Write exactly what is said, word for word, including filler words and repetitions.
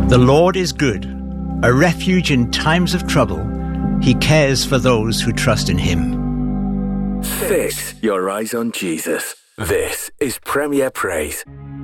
The Lord is good, a refuge in times of trouble. He cares for those who trust in him. Fix your eyes on Jesus. This is Premier Praise.